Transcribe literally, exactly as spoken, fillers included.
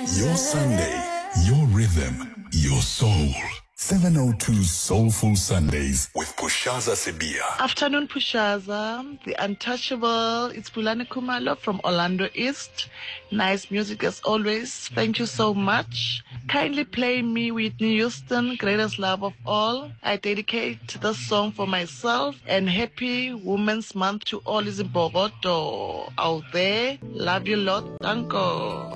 Your Sunday, your rhythm, your soul. seven oh two Soulful Sundays with Pushaza Sibia. Afternoon, Pushaza. The untouchable. It's Pulani Kumalo from Orlando East. Nice music as always. Thank you so much. Kindly play me Whitney Houston, Greatest Love of All. I dedicate this song for myself and happy Women's Month to all is in Bogoto out there. Love you lot. Danko.